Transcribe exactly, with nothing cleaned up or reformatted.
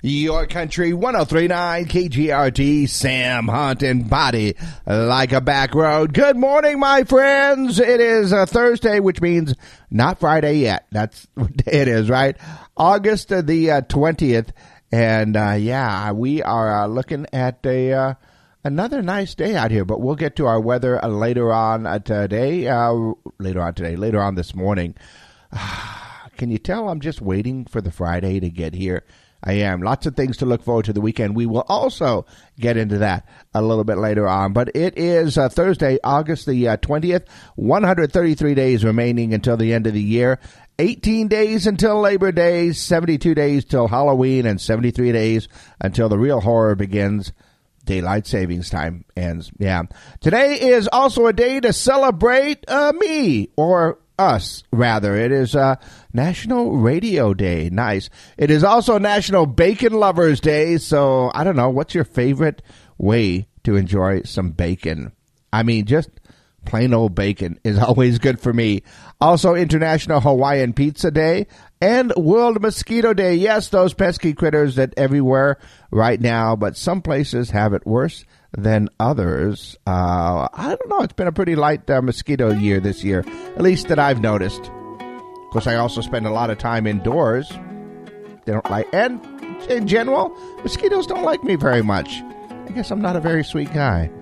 Your Country one oh three point nine K G R T, Sam Hunt and Body Like a Back Road. Good morning, my friends. It is a Thursday, which means not Friday yet. That's what day it is, right? August the uh, twentieth. And, uh, yeah, we are uh, looking at a uh, another nice day out here. But we'll get to our weather uh, later on uh, today. Uh, later on today. Later on this morning. Can you tell I'm just waiting for the Friday to get here? I am. Lots of things to look forward to the weekend. We will also get into that a little bit later on. But it is uh, Thursday, August the uh, twentieth, one hundred thirty-three days remaining until the end of the year. eighteen days until Labor Day, seventy-two days till Halloween, and seventy-three days until the real horror begins. Daylight savings time ends. Yeah. Today is also a day to celebrate uh, me, or us, rather. It is uh, National Radio Day. Nice. It is also National Bacon Lovers Day. So, I don't know, what's your favorite way to enjoy some bacon? I mean, just plain old bacon is always good for me. Also, International Hawaiian Pizza Day and World Mosquito Day. Yes, those pesky critters that everywhere right now, but some places have it worse than others. Uh, I don't know. It's been a pretty light uh, mosquito year this year, at least that I've noticed. Of course, I also spend a lot of time indoors. They don't like, and in general, mosquitoes don't like me very much. I guess I'm not a very sweet guy.